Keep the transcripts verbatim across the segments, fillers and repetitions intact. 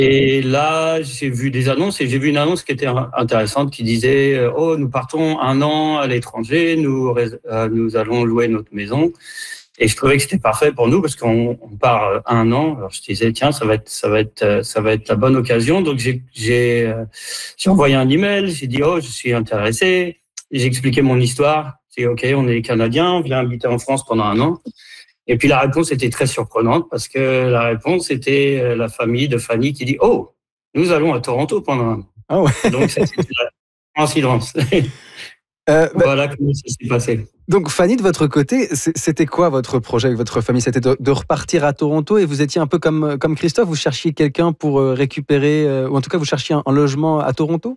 Et là, j'ai vu des annonces et j'ai vu une annonce qui était intéressante qui disait euh, « Oh, nous partons un an à l'étranger, nous, euh, nous allons louer notre maison ». Et je trouvais que c'était parfait pour nous parce qu'on on part un an. Alors je disais tiens, ça va être ça va être ça va être la bonne occasion. Donc j'ai j'ai euh, j'ai envoyé un email, j'ai dit oh je suis intéressé. J'ai expliqué mon histoire. J'ai dit ok, on est Canadiens, on vient habiter en France pendant un an. Et puis la réponse était très surprenante parce que la réponse était la famille de Fanny qui dit oh nous allons à Toronto pendant un an. Ah ouais. Donc ça c'était la coïncidence. Euh, bah, voilà comment ça s'est passé. Donc Fanny, de votre côté, c'était quoi votre projet avec votre famille? C'était de, de repartir à Toronto et vous étiez un peu comme, comme Christophe, vous cherchiez quelqu'un pour récupérer, euh, ou en tout cas vous cherchiez un, un logement à Toronto?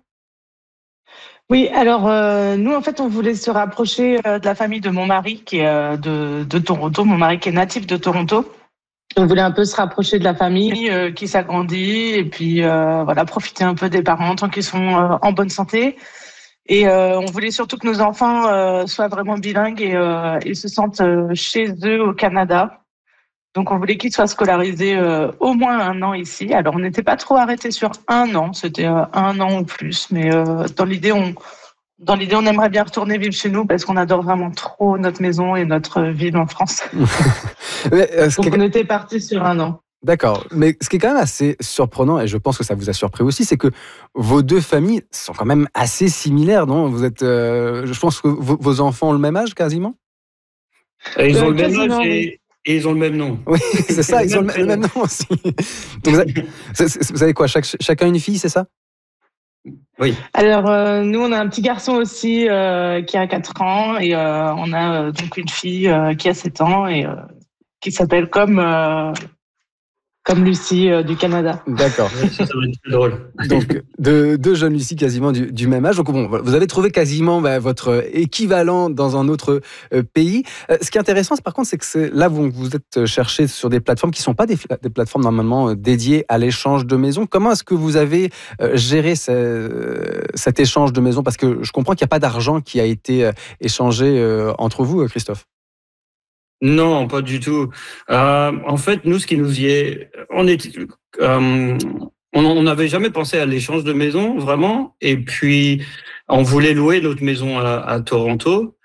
Oui, alors euh, nous en fait on voulait se rapprocher euh, de la famille de mon mari qui est euh, de, de Toronto, mon mari qui est natif de Toronto. On voulait un peu se rapprocher de la famille euh, qui s'agrandit et puis euh, voilà, profiter un peu des parents tant qu'ils sont euh, en bonne santé. Et euh, on voulait surtout que nos enfants euh, soient vraiment bilingues et, euh, et se sentent euh, chez eux au Canada. Donc on voulait qu'ils soient scolarisés euh, au moins un an ici. Alors on n'était pas trop arrêtés sur un an, c'était euh, un an ou plus, mais euh, dans l'idée on dans l'idée on aimerait bien retourner vivre chez nous parce qu'on adore vraiment trop notre maison et notre ville en France. Mais, euh, Donc on était partis sur un an. D'accord, mais ce qui est quand même assez surprenant, et je pense que ça vous a surpris aussi, c'est que vos deux familles sont quand même assez similaires, non? Vous êtes, euh, je pense que vos, vos enfants ont le même âge quasiment? Ils ont euh, le même âge et, et ils ont le même nom. Oui, c'est ça, ils ont le, le même nom aussi. Donc vous, avez, vous avez quoi, chaque, chacun une fille, c'est ça? Oui. Alors euh, nous on a un petit garçon aussi euh, qui a quatre ans et euh, on a euh, donc une fille euh, qui a sept ans et euh, qui s'appelle comme euh, comme Lucie euh, du Canada. D'accord. Ça, ça va être très drôle. Donc deux, deux jeunes Lucie quasiment du, du même âge. Donc bon, vous avez trouvé quasiment bah, votre équivalent dans un autre euh, pays. Euh, ce qui est intéressant, par contre, c'est que c'est, là vous vous êtes cherché sur des plateformes qui ne sont pas des, des plateformes normalement euh, dédiées à l'échange de maisons. Comment est-ce que vous avez euh, géré ce, cet échange de maisons? Parce que je comprends qu'il n'y a pas d'argent qui a été euh, échangé euh, entre vous, Christophe. Non, pas du tout. Euh, en fait, nous, ce qui nous y est, on est, euh, on n'avait jamais pensé à l'échange de maison, vraiment. Et puis, on voulait louer notre maison à, à Toronto,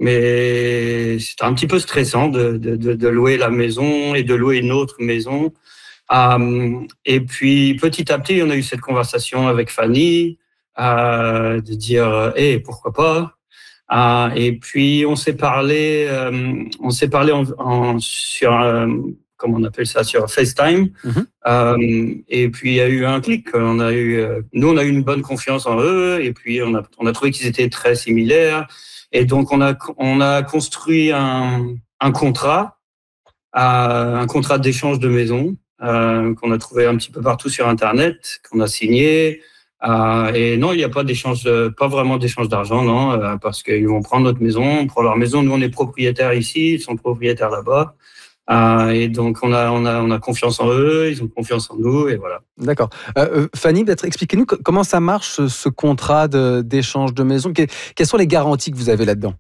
mais c'était un petit peu stressant de, de, de, de louer la maison et de louer une autre maison. Euh, et puis, petit à petit, on a eu cette conversation avec Fanny, euh, de dire, hé, hey, pourquoi pas? Ah, et puis on s'est parlé, euh, on s'est parlé en, en, sur, euh, comment on appelle ça, sur FaceTime. Mm-hmm. Euh, et puis il y a eu un clic. On a eu, euh, nous on a eu une bonne confiance en eux. Et puis on a, on a trouvé qu'ils étaient très similaires. Et donc on a, on a construit un, un contrat, euh, un contrat d'échange de maison euh, qu'on a trouvé un petit peu partout sur Internet, qu'on a signé. Euh, et non, il n'y a pas d'échange, pas vraiment d'échange d'argent, non, euh, parce qu'ils vont prendre notre maison, pour leur maison. Nous, on est propriétaires ici, ils sont propriétaires là-bas. Euh, et donc, on a, on, a, on a confiance en eux, ils ont confiance en nous, et voilà. D'accord. Euh, Fanny, peut-être expliquez-nous comment ça marche, ce, ce contrat de, d'échange de maison. Que, quelles sont les garanties que vous avez là-dedans?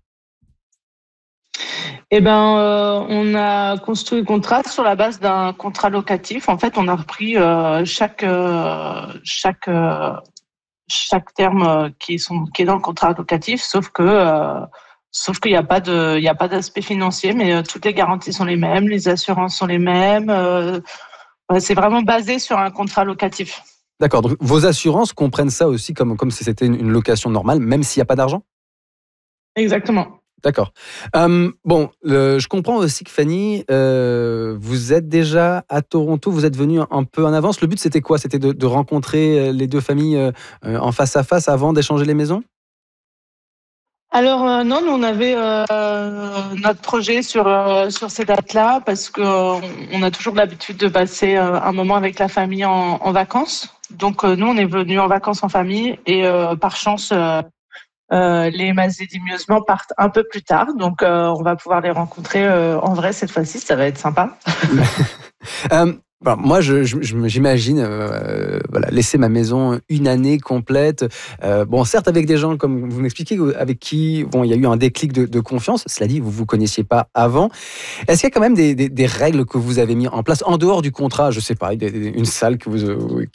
Eh ben, euh, on a construit le contrat sur la base d'un contrat locatif. En fait, on a repris euh, chaque euh, chaque euh, chaque terme qui sont qui est dans le contrat locatif, sauf que euh, sauf qu'il n'y a pas de il y a pas d'aspect financier, mais euh, toutes les garanties sont les mêmes, les assurances sont les mêmes. Euh, c'est vraiment basé sur un contrat locatif. D'accord. Donc vos assurances comprennent ça aussi comme comme si c'était une location normale, même s'il n'y a pas d'argent? Exactement. D'accord. Euh, bon, le, je comprends aussi que Fanny, euh, vous êtes déjà à Toronto, vous êtes venue un peu en avance. Le but, c'était quoi? C'était de, de rencontrer les deux familles euh, en face à face avant d'échanger les maisons? Alors euh, non, nous on avait euh, notre projet sur euh, sur ces dates-là parce que euh, on a toujours l'habitude de passer euh, un moment avec la famille en, en vacances. Donc euh, nous on est venus en vacances en famille et euh, par chance. Euh, Euh, les mazédimieusement partent un peu plus tard, donc euh, on va pouvoir les rencontrer euh, en vrai cette fois-ci, ça va être sympa. euh, bon, moi, je, je, j'imagine euh, voilà, laisser ma maison une année complète. Euh, bon, certes, avec des gens, comme vous m'expliquez, avec qui bon, il y a eu un déclic de, de confiance. Cela dit, vous ne vous connaissiez pas avant. Est-ce qu'il y a quand même des, des, des règles que vous avez mises en place en dehors du contrat? Je ne sais pas, des, des, une salle que vous,